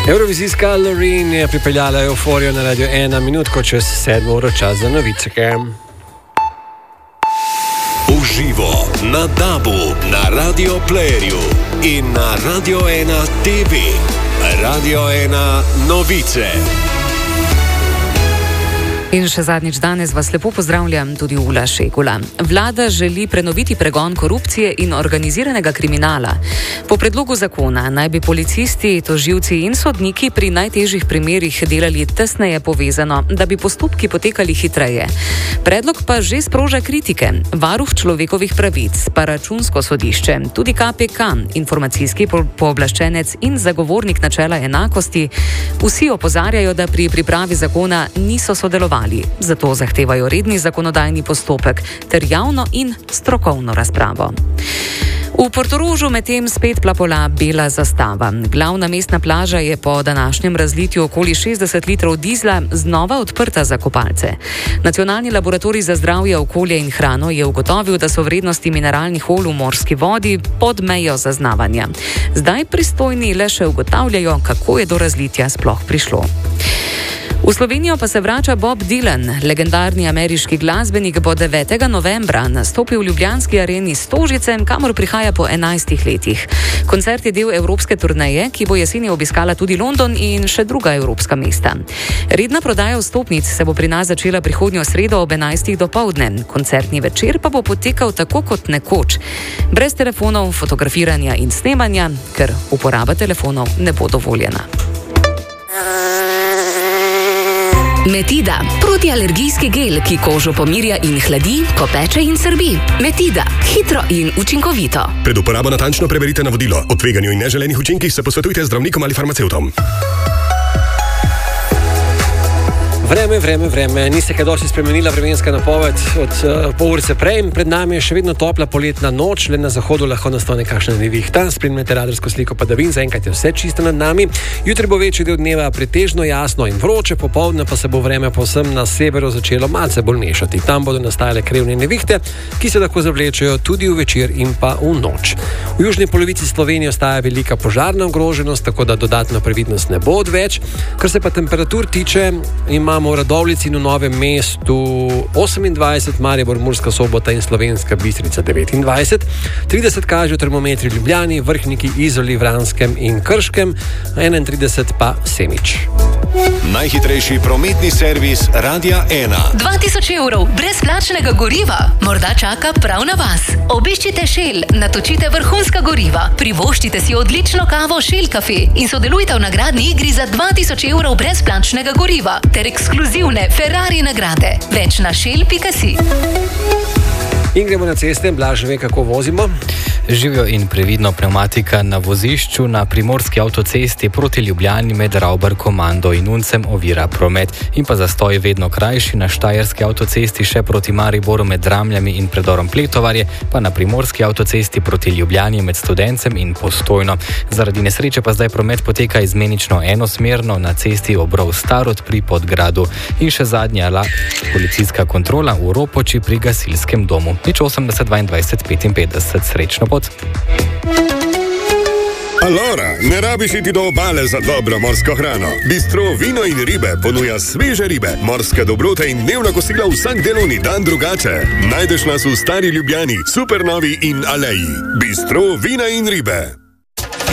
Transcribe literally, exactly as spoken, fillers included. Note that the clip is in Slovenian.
Eurovizijska Loreen je pripeljala euforijo na Radio ena minutko čez sedmo uro, čas za novice. Uživo na Dabu, na Radio Playerju in na Radio ena T V. Radio ena novice. In še zadnjič danes vas lepo pozdravljam tudi Ula Šegula. Vlada želi prenoviti pregon korupcije in organiziranega kriminala. Po predlogu zakona naj bi policisti, tožilci in sodniki pri najtežjih primerih delali tesneje povezano, da bi postopki potekali hitreje. Predlog pa že sproža kritike. Varuh človekovih pravic, pa Računsko sodišče, tudi K P K, informacijski pooblaščenec in zagovornik načela enakosti, vsi opozarjajo, da pri pripravi zakona niso sodelovali. Zato zahtevajo redni zakonodajni postopek ter javno in strokovno razpravo. V Portorožu medtem spet plapola bela zastava. Glavna mestna plaža je po današnjem razlitju okoli šestdeset litrov dizla znova odprta za kopalce. Nacionalni laboratorij za zdravje, okolje in hrano je ugotovil, da so vrednosti mineralnih olj v morski vodi pod mejo zaznavanja. Zdaj pristojni le še ugotavljajo, kako je do razlitja sploh prišlo. V Slovenijo pa se vrača Bob Dylan. Legendarni ameriški glasbenik bo devetega novembra nastopil v ljubljanski areni Stožice, kamor prihaja po enajstih letih. Koncert je del evropske turneje, ki bo jeseni obiskala tudi London in še druga evropska mesta. Redna prodaja vstopnic se bo pri nas začela prihodnjo sredo ob enajstih dopoldne. Koncertni večer pa bo potekal tako kot nekoč. Brez telefonov, fotografiranja in snemanja, ker uporaba telefonov ne bo dovoljena. Metida, protialergijski gel, ki kožo pomirja in hladi, ko peče in srbi. Metida, hitro in učinkovito. Pred uporabo natančno preverite navodilo. O tveganju in neželenih učinkih se posvetujte z zdravnikom ali farmacevtom. Vreme, vreme, vreme. Ni se kaj dosti spremenila vremenska napoved od uh, pol urice prej. Pred nami je še vedno topla poletna noč, le na zahodu lahko nastane kakšna nevihta. Spremljate radarsko sliko padavin, zaenkrat je vse čisto nad nami. Jutri bo večji del dneva pretežno jasno in vroče, popoldne pa se bo vreme povsem na severu začelo malce bolj mešati. Tam bodo nastajale krevne nevihte, ki se lahko zavlečejo tudi v večer in pa v noč. V južni polovici Slovenije ostaja velika požarna ogroženost, tako da dodatna previdnost ne bo odveč. Kar se pa temperatur tiče, imamo v Radovljici in v Novem mestu osemindvajset, Maribor, Murska Sobota in Slovenska Bistrica devetindvajset, trideset kažejo termometri v Ljubljani, Vrhniki, Izoli, Vranskem in Krškem, enaintrideset pa Semič. Najhitrejši prometni servis Radia ena. dva tisoč evrov brezplačnega goriva morda čaka prav na vas. Obiščite Shell, natočite vrhunska goriva, privoščite si odlično kavo Shell Cafe in sodelujte v nagradni igri za dva tisoč evrov brezplačnega goriva ter ekskluzivne Ferrari nagrade. Več na shell pika si. In gremo na ceste, Blaž ve, kako vozimo. Živijo in previdno pneumatika na vozišču na primorski avtocesti proti Ljubljani med Ravbar Komando in Uncem ovira promet. In pa zastoj vedno krajši na štajerski avtocesti še proti Mariboru med Dramljami in predorom Pletovarje, pa na primorski avtocesti proti Ljubljani med Studencem in Postojno. Zaradi nesreče pa zdaj promet poteka izmenično enosmerno na cesti Obrov Starod pri Podgradu. In še zadnja la, policijska kontrola v Ropoči pri gasilskem domu. Nič osemdeset dvaindvajset petinpetdeset. Srečno pot. Alora, ne rabiš iti do obale za dobro morsko hrano. Bistro Vino in ribe ponuja sveže ribe, morske dobrote in dnevna kosila vsak delovni dan drugače. Najdeš nas v Stari Ljubljani, Supernovi in Aleji. Bistro Vina in ribe.